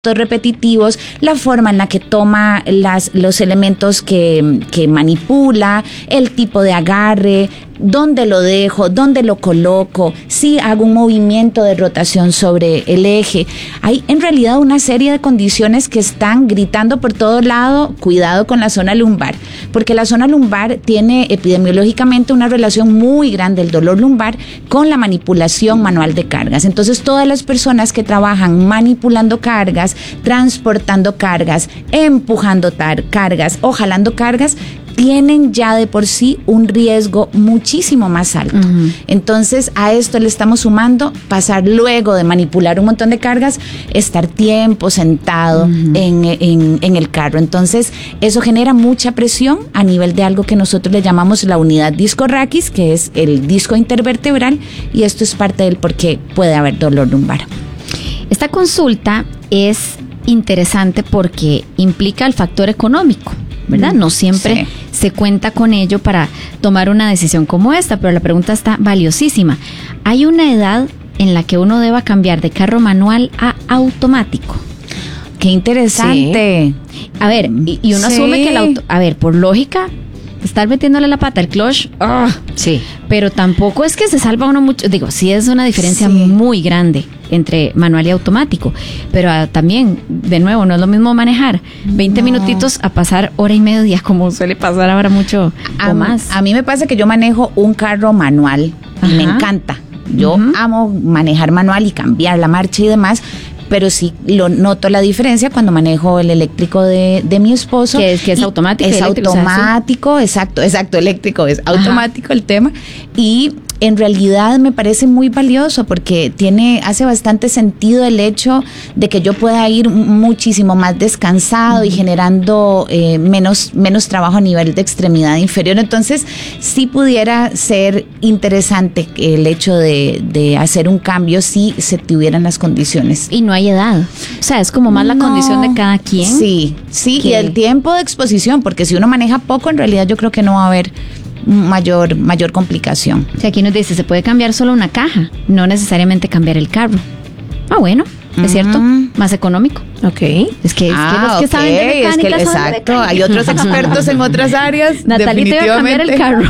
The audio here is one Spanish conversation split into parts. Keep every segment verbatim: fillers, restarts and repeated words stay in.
repetitivos, la forma en la que toma las, los elementos que, que manipula, el tipo de agarre, dónde lo dejo, dónde lo coloco, si hago un movimiento de rotación sobre el eje. Hay en realidad una serie de condiciones que están gritando por todo lado, cuidado con la zona lumbar, porque la zona lumbar tiene epidemiológicamente una relación muy grande, el dolor lumbar, con la manipulación manual de cargas. Entonces, todas las personas que trabajan manipulando cargas, transportando cargas, empujando tar- cargas o jalando cargas, tienen ya de por sí un riesgo muchísimo más alto. Uh-huh. Entonces, a esto le estamos sumando pasar luego de manipular un montón de cargas, estar tiempo sentado uh-huh. en, en, en el carro. Entonces, eso genera mucha presión a nivel de algo que nosotros le llamamos la unidad disco-raquis, que es el disco intervertebral, y esto es parte del por qué puede haber dolor lumbar. Esta consulta es interesante porque implica el factor económico, ¿verdad? No siempre sí. se cuenta con ello para tomar una decisión como esta, pero la pregunta está valiosísima. ¿Hay una edad en la que uno deba cambiar de carro manual a automático? ¡Qué interesante! Sí. A ver, y, y uno sí. asume que el auto... A ver, por lógica, estar metiéndole la pata al clutch, oh, sí. pero tampoco es que se salva uno mucho. Digo, sí es una diferencia sí. muy grande entre manual y automático, pero uh, también, de nuevo, no es lo mismo manejar veinte no. minutitos a pasar hora y media, como suele pasar ahora mucho a, o más. A mí me pasa que yo manejo un carro manual y me encanta. Yo uh-huh. amo manejar manual y cambiar la marcha y demás, pero sí lo noto la diferencia cuando manejo el eléctrico de, de mi esposo. Que es, que es automático. Es automático, o sea, exacto, exacto, eléctrico, es automático Ajá. el tema. Y en realidad me parece muy valioso porque tiene, hace bastante sentido el hecho de que yo pueda ir muchísimo más descansado uh-huh. y generando eh, menos, menos trabajo a nivel de extremidad inferior. Entonces, sí pudiera ser interesante el hecho de, de hacer un cambio si se tuvieran las condiciones. Y no hay edad. O sea, es como más la no, condición de cada quien. Sí, sí, que... y el tiempo de exposición, porque si uno maneja poco, en realidad yo creo que no va a haber mayor mayor complicación. O sea, aquí nos dice, se puede cambiar solo una caja, no necesariamente cambiar el carro. Ah, bueno, es uh-huh. cierto, más económico. Ok. Es que, es ah, que los que okay. saben de mecánica es que, son exacto, de hay otros expertos en otras áreas. Natalie te va a cambiar el carro.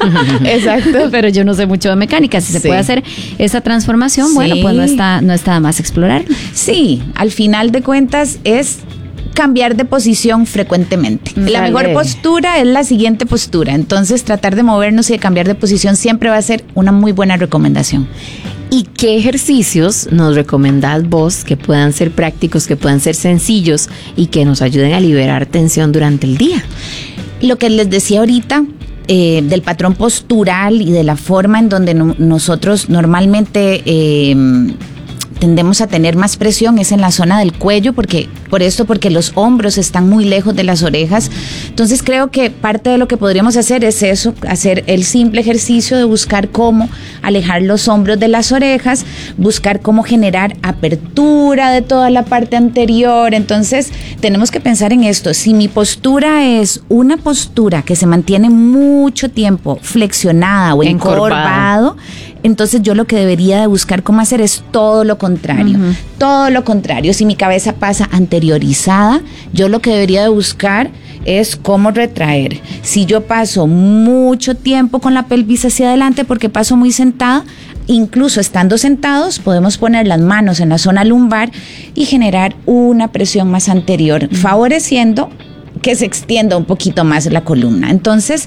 Exacto. Pero yo no sé mucho de mecánica. Si se sí. puede hacer esa transformación, sí. bueno, pues no está, no está más explorar. Sí, al final de cuentas es cambiar de posición frecuentemente. Vale. La mejor postura es la siguiente postura. Entonces, tratar de movernos y de cambiar de posición siempre va a ser una muy buena recomendación. ¿Y qué ejercicios nos recomendás vos que puedan ser prácticos, que puedan ser sencillos y que nos ayuden a liberar tensión durante el día? Lo que les decía ahorita, eh, del patrón postural y de la forma en donde no, nosotros normalmente eh, tendemos a tener más presión es en la zona del cuello, porque por esto, porque los hombros están muy lejos de las orejas. Entonces creo que parte de lo que podríamos hacer es eso, hacer el simple ejercicio de buscar cómo alejar los hombros de las orejas, buscar cómo generar apertura de toda la parte anterior. Entonces tenemos que pensar en esto. Si mi postura es una postura que se mantiene mucho tiempo flexionada o encorvado, entonces yo lo que debería de buscar cómo hacer es todo lo contrario, uh-huh. todo lo contrario. Si mi cabeza pasa anteriorizada, yo lo que debería de buscar es cómo retraer. Si yo paso mucho tiempo con la pelvis hacia adelante porque paso muy sentada, incluso estando sentados, podemos poner las manos en la zona lumbar y generar una presión más anterior, uh-huh. favoreciendo que se extienda un poquito más la columna. Entonces,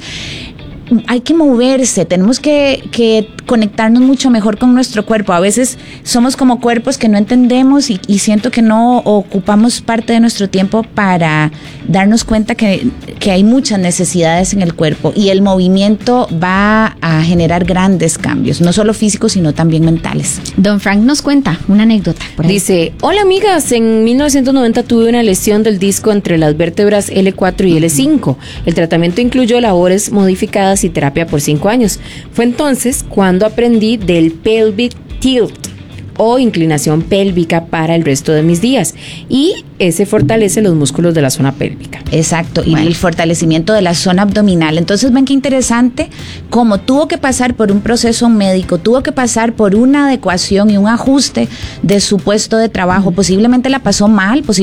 hay que moverse, tenemos que, que conectarnos mucho mejor con nuestro cuerpo. A veces somos como cuerpos que no entendemos y, y siento que no ocupamos parte de nuestro tiempo para darnos cuenta que, que hay muchas necesidades en el cuerpo y el movimiento va a generar grandes cambios, no solo físicos, sino también mentales. Don Frank nos cuenta una anécdota. Por ahí. Dice, hola amigas, en mil novecientos noventa tuve una lesión del disco entre las vértebras L cuatro y L cinco. El tratamiento incluyó labores modificadas y terapia por cinco años. Fue entonces cuando aprendí del pelvic tilt o inclinación pélvica para el resto de mis días, y ese fortalece los músculos de la zona pélvica. Exacto, y bueno, el fortalecimiento de la zona abdominal. Entonces ven qué interesante, como tuvo que pasar por un proceso médico, tuvo que pasar por una adecuación y un ajuste de su puesto de trabajo, mm. posiblemente la pasó mal, posiblemente